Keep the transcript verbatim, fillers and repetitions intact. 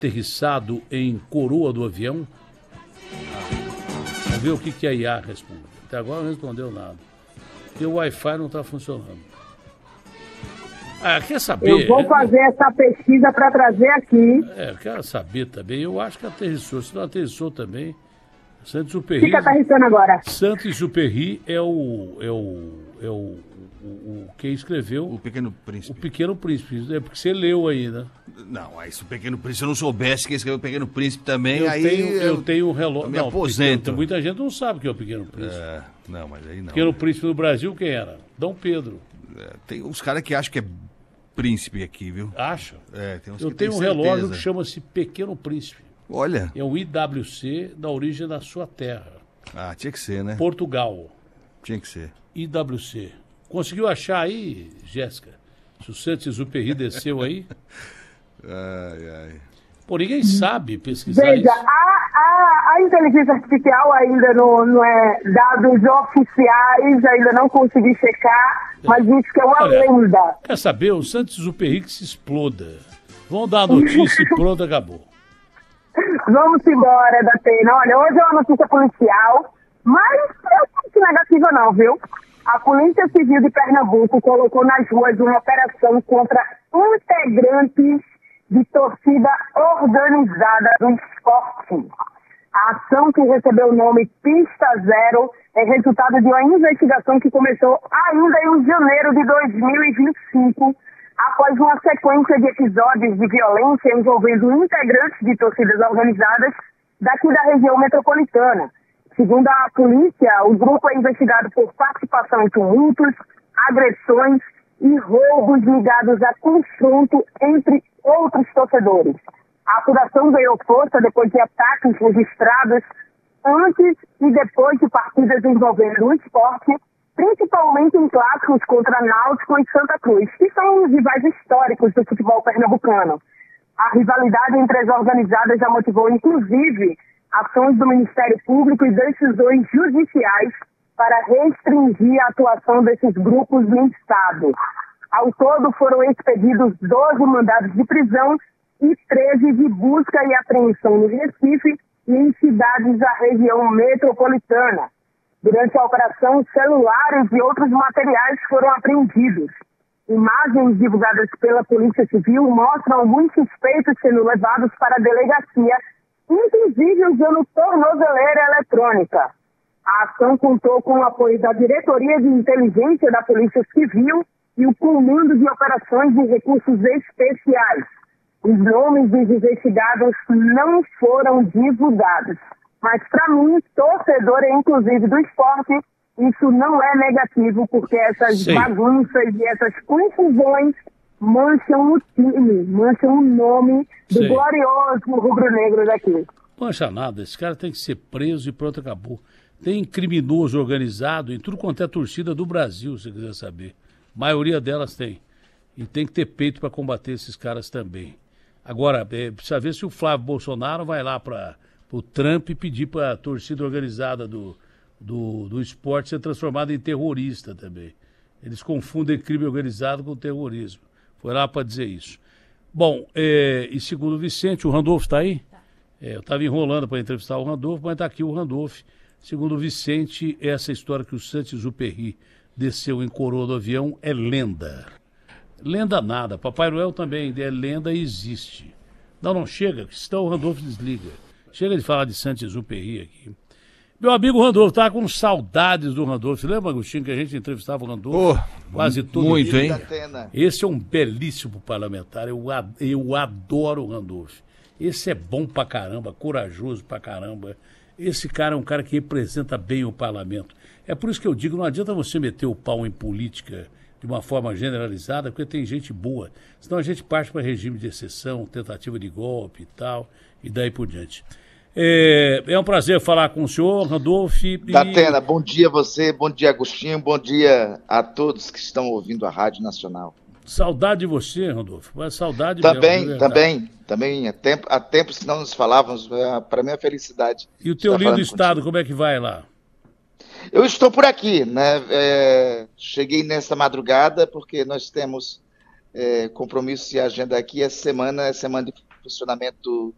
aterrissado em coroa do avião? Vamos ver o que, que a I A responde. Até agora não respondeu nada. E o Wi-Fi não está funcionando. Ah, quer saber? Eu vou fazer essa pesquisa para trazer aqui. É, eu quero saber também. Eu acho que aterrissou. Se não aterrissou também, Saint-Exupéry. Fica aterrissando agora. Saint-Exupéry é o, é o, é o, o, o quem escreveu O Pequeno Príncipe. O Pequeno Príncipe. É porque você leu aí, né? Não, aí se o Pequeno Príncipe, se eu não soubesse quem escreveu o Pequeno Príncipe também, Eu aí tenho, eu tenho um relógio. eu me Não, aposento. porque muita gente não sabe o que é o Pequeno Príncipe. É, não, mas aí não. Pequeno Príncipe no Brasil, quem era? Dom Pedro. É, tem uns caras que acham que é príncipe aqui, viu? Acha? É, tem uns Eu que tenho um têm relógio certeza. que chama-se Pequeno Príncipe. Olha. É o I W C da origem da sua terra. Ah, tinha que ser, né? Portugal. Tinha que ser. I W C. Conseguiu achar aí, Jéssica? Se o Saint-Exupéry desceu aí? Ai, ai. Pô, ninguém sabe pesquisar Veja, isso. a, a, a inteligência artificial ainda não, não é dados oficiais, ainda não consegui checar, mas isso que é uma Olha, lenda. Quer saber? O Saint-Exupéry que se exploda. Vão dar a notícia e pronto, acabou. Vamos embora, Datena. Olha, hoje é uma notícia policial, mas eu não sou negativa não, viu? A Polícia Civil de Pernambuco colocou nas ruas uma operação contra integrantes de torcida organizada do esporte. A ação, que recebeu o nome Pista Zero, é resultado de uma investigação que começou ainda em janeiro de dois mil e vinte e cinco, após uma sequência de episódios de violência envolvendo integrantes de torcidas organizadas daqui da região metropolitana. Segundo a polícia, o grupo é investigado por participação em tumultos, agressões e roubos ligados a confronto entre outros torcedores. A apuração ganhou força depois de ataques registrados antes e depois de partidas envolvendo o esporte, principalmente em clássicos contra Náutico e Santa Cruz, que são os rivais históricos do futebol pernambucano. A rivalidade entre as organizadas já motivou, inclusive, ações do Ministério Público e decisões judiciais para restringir a atuação desses grupos no Estado. Ao todo, foram expedidos doze mandados de prisão e treze de busca e apreensão no Recife e em cidades da região metropolitana. Durante a operação, celulares e outros materiais foram apreendidos. Imagens divulgadas pela Polícia Civil mostram alguns suspeitos sendo levados para a delegacia, inclusive usando tornozeleira eletrônica. A ação contou com o apoio da Diretoria de Inteligência da Polícia Civil e o Comando de Operações de Recursos Especiais. Os nomes dos investigados não foram divulgados. Mas, para mim, torcedor, inclusive do esporte, isso não é negativo, porque essas Sim. bagunças e essas confusões mancham o time, mancham o nome do Sim. glorioso rubro-negro daqui. Mancha nada, esse cara tem que ser preso e pronto, acabou. Tem criminoso organizado em tudo quanto é torcida do Brasil, se você quiser saber. A maioria delas tem. E tem que ter peito para combater esses caras também. Agora, é, precisa ver se o Flávio Bolsonaro vai lá para o Trump e pedir para a torcida organizada do, do, do esporte ser transformada em terrorista também. Eles confundem crime organizado com terrorismo. Foi lá para dizer isso. Bom, é, e segundo o Vicente, o Randolfo está aí? É, eu estava enrolando para entrevistar o Randolfo, mas está aqui o Randolfo. Segundo o Vicente, essa história que o Saint-Exupéry desceu em coroa do avião é lenda. Lenda nada. Papai Noel também é lenda e existe. Não, não chega, senão o Randolfo desliga. Chega de falar de Saint-Exupéry aqui. Meu amigo Randolfo, estava com saudades do Randolfo. Lembra, Agostinho, que a gente entrevistava o Randolfo Oh, quase todo muito, dia? hein? Esse é um belíssimo parlamentar. Eu, ad- eu adoro o Randolfo. Esse é bom pra caramba, corajoso pra caramba. Esse cara é um cara que representa bem o parlamento. É por isso que eu digo, não adianta você meter o pau em política de uma forma generalizada, porque tem gente boa. Senão a gente parte para regime de exceção, tentativa de golpe e tal, e daí por diante. É, é um prazer falar com o senhor, Randolfo. E... Datena, bom dia a você, bom dia Agostinho, bom dia a todos que estão ouvindo a Rádio Nacional. Saudade de você, Randolfo. Mas saudade Também, mesmo, também, também. Há tempo, há tempos que não nos falávamos, para mim é felicidade. E o teu estar lindo falando estado, contigo. como é que vai lá? Eu estou por aqui, né? É, cheguei nesta madrugada porque nós temos é, compromissos e agenda aqui. Essa semana é semana de funcionamento